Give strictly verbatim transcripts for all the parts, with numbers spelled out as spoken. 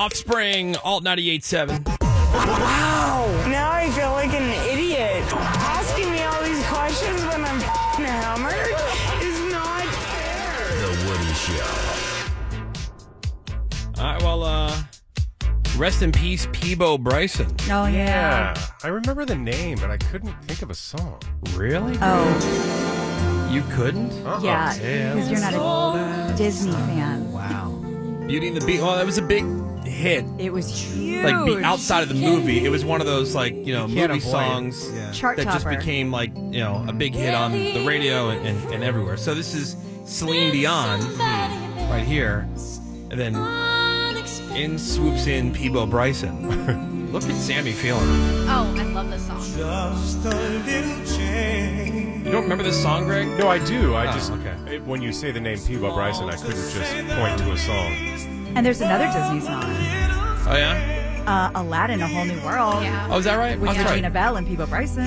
Offspring, Alt ninety-eight point seven. Wow. Now I feel like an idiot. Asking me all these questions when I'm f***ing hammered is not fair. The Woody Show. All right, well, uh, rest in peace, Peabo Bryson. Oh, yeah. Yeah. I remember the name, but I couldn't think of a song. Really? Oh, You couldn't? Uh-uh. yeah, because you're not a Disney fan. Wow. Beauty and the Beast. Well, that was a big hit. It was huge. Like, be outside of the movie, it was one of those, like, you know, You can't movie avoid it. songs Yeah. Chart that just topper. became, like, you know, a big hit on the radio and, and, and everywhere. So this is Celine Dion right here. And then in swoops in Peabo Bryson. Look at Sammy feeling. Oh, I love this song. You don't remember this song, Greg? No, I do. I Oh, just, okay. it, when you say the name Peabo Bryson, I couldn't just point to a song. And there's another Disney song, Oh, yeah? uh, Aladdin, A Whole New World, Yeah. Oh, is that right? with Oh, that's Regina right. Bell and Peabo Bryson.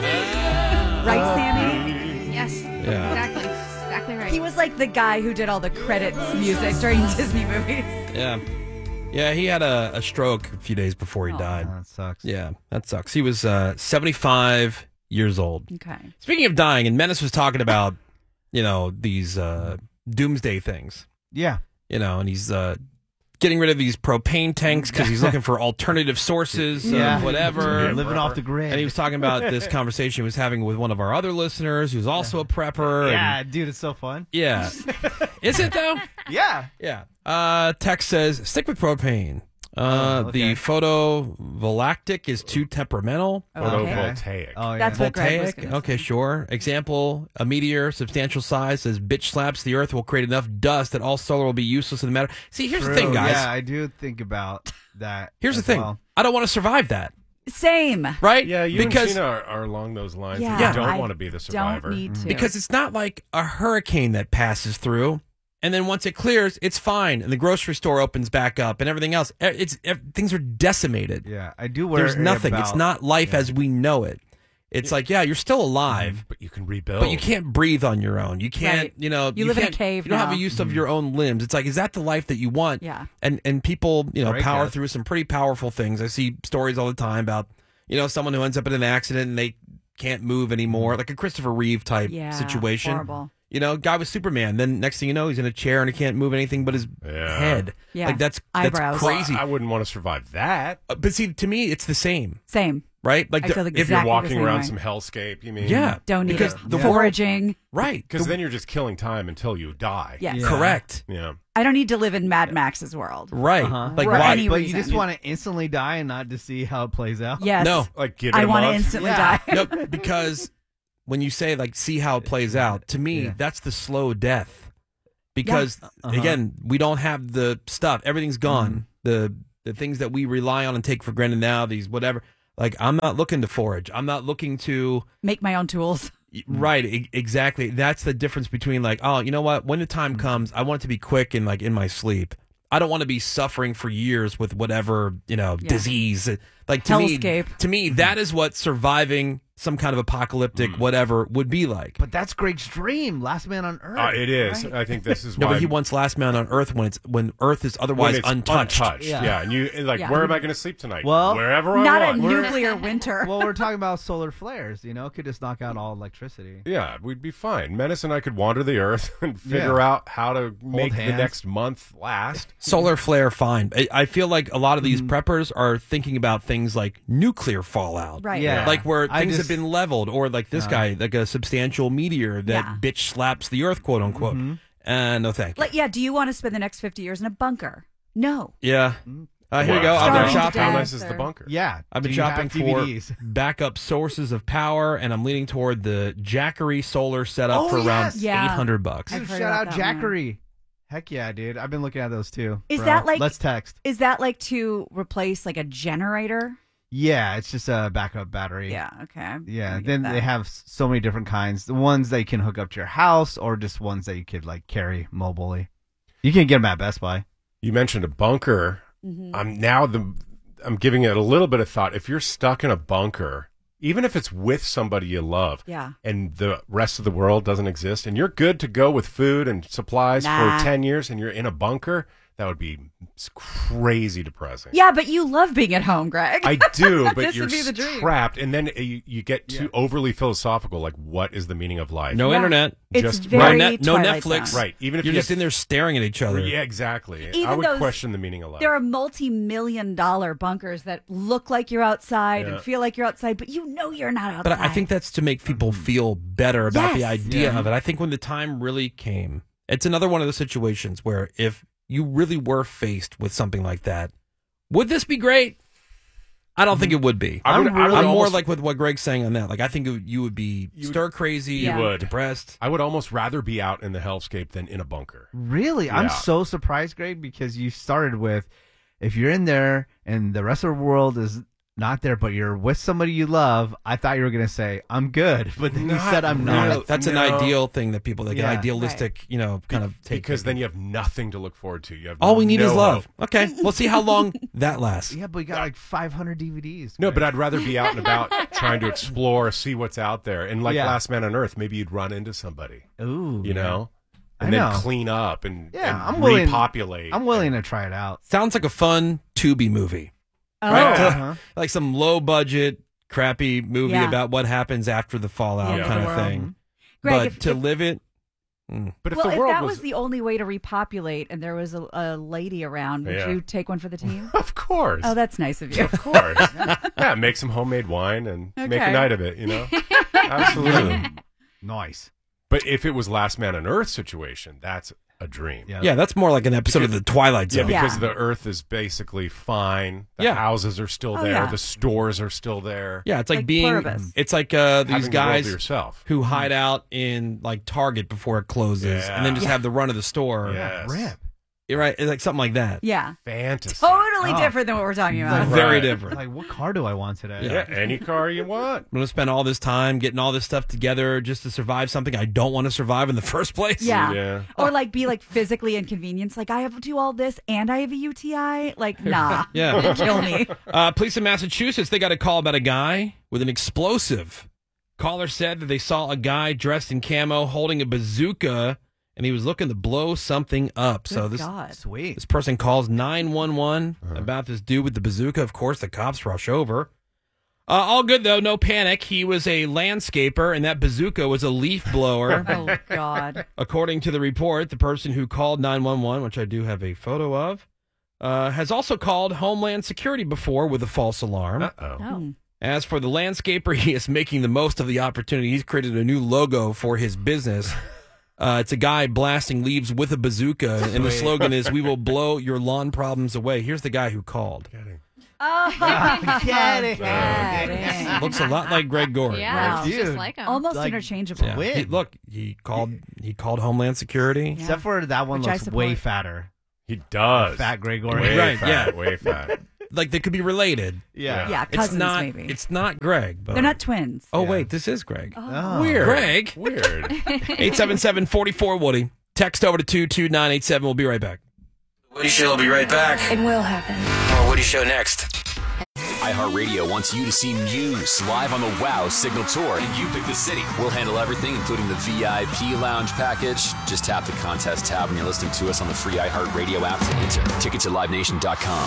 Right, Sammy? Yes. Yeah. Exactly. Exactly right. He was like the guy who did all the credits music during Disney movies. Yeah. Yeah, he had a, a stroke a few days before he Oh. died. That sucks. Yeah, that sucks. He was uh, seventy-five years old. Okay. Speaking of dying, and Menace was talking about, you know, these uh, doomsday things, Yeah. you know, and he's uh, getting rid of these propane tanks because he's looking for alternative sources Yeah. of whatever. You're living off the grid. And he was talking about this conversation he was having with one of our other listeners who's also a prepper. Yeah, And, dude, it's so fun. yeah. Is it, though? Yeah. Yeah. Uh, text says, stick with propane. Uh, Oh, okay. The photovoltaic is too temperamental. Oh, okay. Photovoltaic. Oh, yeah. That's what Greg was Voltaic? gonna Okay, sure. Example, a meteor, substantial size, says bitch slaps the earth will create enough dust that all solar will be useless in the matter. See, here's the thing, True. guys. Yeah, I do think about that. Here's the as thing. well. I don't want to survive that, Same. right? Yeah, you because and Tina are, are along those lines. Yeah, you don't I want to be the survivor. Don't need to. because it's not like a hurricane that passes through and then once it clears, it's fine and the grocery store opens back up and everything else. e- It's e- things are decimated. Yeah, I do worry There's nothing. about- It's not life yeah. as we know it. It's like, yeah, you're still alive. But you can rebuild. But you can't breathe on your own. You can't, Right. you know. You live in a can't- cave You don't have now. a use of your own limbs. It's like, is that the life that you want? Yeah. And and people, you know, Right, power guys. through some pretty powerful things. I see stories all the time about, you know, someone who ends up in an accident and they can't move anymore, like a Christopher Reeve type Yeah, situation. horrible. You know, guy was Superman. Then next thing you know, he's in a chair and he can't move anything but his Yeah. head. Yeah. Like that's Eyebrows. that's crazy. I wouldn't want to survive that. Uh, but see, to me, it's the same, Same. right? Like I the- feel if If Exactly you're the walking same around way. some hellscape, you mean? yeah, Don't need because it. the Yeah. world, Foraging. right? Because The- then you're just killing time until you die. Yes. Yeah. correct, Yeah. I don't need to live in Mad Max's world. right? Uh-huh. Like For why? any But reason. you just want to instantly die and not to see how it plays out. Yes. No. Like give it I a want to month. instantly Yeah. die. Nope, because when you say like see how it plays out, to me Yeah. that's the slow death. Because Uh-huh. again, we don't have the stuff. Everything's gone. The the things that we rely on and take for granted now, these whatever. Like I'm not looking to forage. I'm not looking to Make my own tools. right, e- exactly. That's the difference between like, oh, you know what? When the time comes, I want it to be quick and like in my sleep. I don't want to be suffering for years with whatever, you know, Yeah. disease. Like to me, Hellscape. to me, that is what surviving some kind of apocalyptic whatever would be like. But that's Greg's dream, Last Man on Earth. Uh, it is. right? I think this is No, why but he wants Last Man on Earth when it's when Earth is when otherwise it's untouched. untouched. Yeah. Yeah. and you like, Yeah. where am I going to sleep tonight? Well, wherever I Not a want. nuclear winter. Well, we're talking about solar flares. You know, it could just knock out all electricity. Yeah, we'd be fine. Menace and I could wander the earth and figure Yeah. out how to make the hands. next month last. Solar flare, fine. I, I feel like a lot of these Mm. preppers are thinking about things like nuclear fallout. Right. Yeah. Like where I things just- have been leveled, or like this No. guy, like a substantial meteor that Yeah. bitch slaps the earth, quote unquote. Mm-hmm. Uh, no, thank you. Like, yeah, do you want to spend the next fifty years in a bunker? No. Yeah. Uh, here you go. Wow. I've been Starving to shopping. How death. nice is the or- bunker? Yeah. I've been Do you shopping have for D V Ds? backup sources of power, and I'm leaning toward the Jackery solar setup Oh, for around yes. Yeah. eight hundred bucks. I've Dude, heard shout about out that one. Jackery. Heck yeah, dude. I've been looking at those too. Is bro. that like- Let's text. Is that like to replace like a generator? Yeah, it's just a backup battery. Yeah, okay. Yeah, I get then that. they have s- so many different kinds. The ones that you can hook up to your house, or just ones that you could like carry mobilely. You can get them at Best Buy. You mentioned a bunker. Mhm. I'm now the I'm giving it a little bit of thought. If you're stuck in a bunker, even if it's with somebody you love, Yeah. and the rest of the world doesn't exist, and you're good to go with food and supplies Nah. for ten years, and you're in a bunker, that would be crazy depressing. Yeah, but you love being at home, Greg. I do, but This you're would be the dream. trapped, and then you, you get too overly philosophical. Like, what is the meaning of life? No Yeah. internet. It's Just- very no, net, no Twilight Netflix. Zone. Right. Even if You're you just get- in there staring at each other. Yeah, exactly. Even I would those- question the meaning of life. There are multi-million dollar bunkers that look like you're outside Yeah. and feel like you're outside, but you know you're not outside. But I think that's to make people feel better about the Yes. idea Yeah. of it. I think when the time really came, it's another one of the situations where if you really were faced with something like that, would this be great? I don't think it would be. I would- I'm, I would I'm more almost- like with what Greg's saying on that. Like I think it, you would be stir crazy, You would. depressed. I would almost rather be out in the hellscape than in a bunker. Really? I'm Yeah. so surprised, Greg, because you started with if you're in there and the rest of the world is not there, but you're with somebody you love, I thought you were going to say, I'm good. But then you Not said, I'm really. not. No, that's an No. ideal thing that people, like Yeah. an idealistic, you know, kind of take. Because then you have nothing to look forward to. You have all we need no is love. hope. Okay, we'll see how long that lasts. Yeah, but we got like five hundred D V Ds. No, Greg. but I'd rather be out and about trying to explore, see what's out there. And like Yeah. Last Man on Earth, maybe you'd run into somebody, Ooh, you know? I And then know. clean up and, Yeah, and I'm willing- repopulate. I'm willing to try it out. Sounds like a fun Tubi movie. oh. Right? Uh-huh. Like some low budget, crappy movie Yeah. about what happens after the fallout Yeah. kind of Underworld. thing. Greg, but if, to if- live it, mm. But if well, the if world that was, was the only way to repopulate and there was a, a lady around, would Yeah. you take one for the team? Of course. Oh, that's nice of you. Of course. Yeah, make some homemade wine and make a Okay. night of it, you know? Absolutely. Nice. But if it was Last Man on Earth situation, that's a dream. Yeah. Yeah, that's more like an episode of the Twilight Yeah, Zone. because Yeah. the Earth is basically fine. The Yeah. houses are still Oh, there. yeah. The stores are still there. Yeah, it's like, Like being. Pluribus. It's like uh, these Having the world guys to yourself. who hide out in like Target before it closes, Yeah. and then just have the run of the store. Yes. Rip. You're right, it's like something like that. Yeah. Fantasy. Totally Oh. different than what we're talking about. Right. Very different. Like, what car do I want today? Yeah, any car you want. I'm gonna spend all this time getting all this stuff together just to survive something I don't want to survive in the first place. Yeah. Yeah. Or like be like physically inconvenienced. Like I have to do all this and I have a U T I. Like, nah. Yeah. Kill me. Uh, police in Massachusetts, they got a call about a guy with an explosive. Caller said that they saw a guy dressed in camo holding a bazooka, and he was looking to blow something up. so Good this God. Sweet. this person calls nine one one about this dude with the bazooka. Of course, the cops rush over. Uh, all good, though. No panic. He was a landscaper, and that bazooka was a leaf blower. Oh, God. According to the report, the person who called nine one one, which I do have a photo of, uh, has also called Homeland Security before with a false alarm. Uh-oh. Oh. As for the landscaper, he is making the most of the opportunity. He's created a new logo for his business. Uh, it's a guy blasting leaves with a bazooka, and the slogan is, "We will blow your lawn problems away." Here's the guy who called. Oh, Get it. Dang. Looks a lot like Greg Gorey. Yeah, Wow. it's just Dude. like him. Almost Like- interchangeable. Yeah. Win. He- look, he called. He called Homeland Security. Yeah. Except for that one Which I looks support. way fatter. He does. Fat Gregory. Way Right, fat, yeah. way fat. Like they could be related. Yeah. Yeah, It's cousins not. maybe. It's not Greg. But, They're not twins. Oh Yeah. wait, this is Greg. Oh. Weird. Greg. Weird. eight seven seven, four four, Woody. Text over to two two nine eight seven. We'll be right back. Woody Show will be right back. It will happen. More Woody Show next. iHeartRadio wants you to see Muse live on the WOW Signal Tour, and you pick the city. We'll handle everything, including the V I P lounge package. Just tap the contest tab when you're listening to us on the free iHeartRadio app to enter. Tickets at live nation dot com.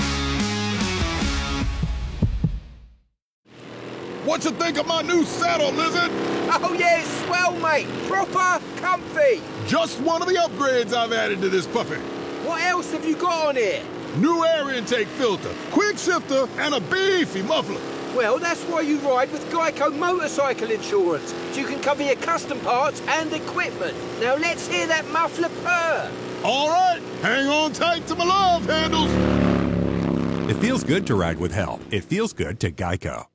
What you think of my new saddle, Lizard? Oh yeah, it's swell, mate. Proper comfy. Just one of the upgrades I've added to this puppy. What else have you got on here? New air intake filter, quick shifter, and a beefy muffler. Well, that's why you ride with Geico Motorcycle Insurance, so you can cover your custom parts and equipment. Now let's hear that muffler purr. All right, hang on tight to my love handles. It feels good to ride with help. It feels good to Geico.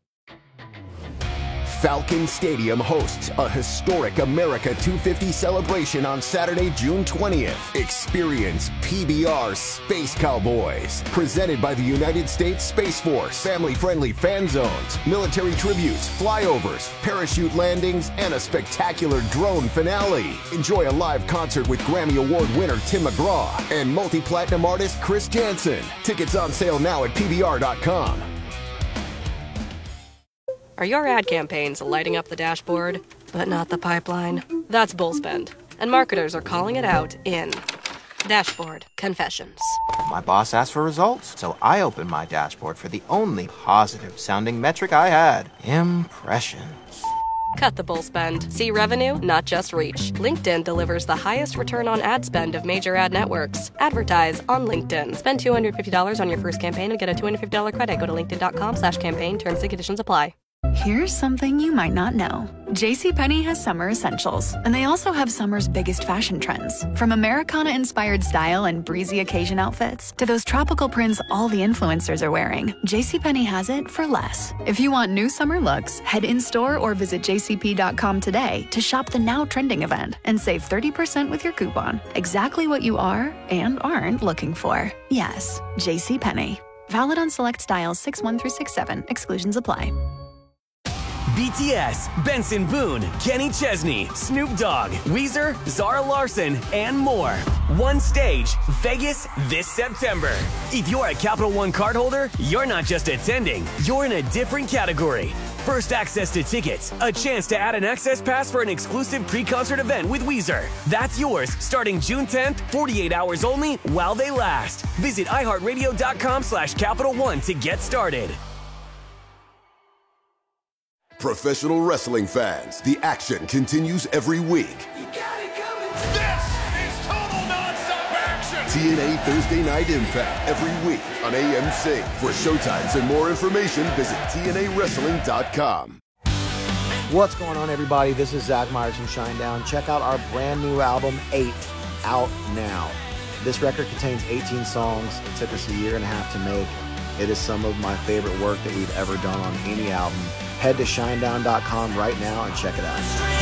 Falcon Stadium hosts a historic America two fifty celebration on Saturday, June twentieth. Experience P B R Space Cowboys, presented by the United States Space Force. Family-friendly fan zones, military tributes, flyovers, parachute landings, and a spectacular drone finale. Enjoy a live concert with Grammy Award winner Tim McGraw and multi-platinum artist Chris Jansen. Tickets on sale now at P B R dot com. Are your ad campaigns lighting up the dashboard, but not the pipeline? That's Bullspend, and marketers are calling it out in Dashboard Confessions. My boss asked for results, so I opened my dashboard for the only positive-sounding metric I had. Impressions. Cut the bull spend. See revenue, not just reach. LinkedIn delivers the highest return on ad spend of major ad networks. Advertise on LinkedIn. Spend two hundred fifty dollars on your first campaign and get a two hundred fifty dollars credit. Go to linkedin.com slash campaign. Terms and conditions apply. Here's something you might not know. JCPenney has summer essentials, and they also have summer's biggest fashion trends. From Americana-inspired style and breezy occasion outfits to those tropical prints all the influencers are wearing, JCPenney has it for less. If you want new summer looks, head in-store or visit j c p dot com today to shop the now trending event and save thirty percent with your coupon. Exactly what you are and aren't looking for. Yes, JCPenney. Valid on select styles six one through six seven. Exclusions apply. B T S, Benson Boone, Kenny Chesney, Snoop Dogg, Weezer, Zara Larson, and more. One stage, Vegas this September. If you're a Capital One cardholder, you're not just attending, you're in a different category. First access to tickets, a chance to add an access pass for an exclusive pre-concert event with Weezer. That's yours starting June tenth, forty-eight hours only while they last. Visit iHeartRadio.com slash Capital One to get started. Professional wrestling fans, the action continues every week. This is total nonstop action. T N A Thursday Night Impact every week on A M C. For showtimes and more information, visit T N A wrestling dot com. What's going on, everybody? This is Zach Myers from Shinedown. Check out our brand new album, eight, out now. This record contains eighteen songs. It took us a year and a half to make. It is some of my favorite work that we've ever done on any album. Head to shinedown dot com right now and check it out.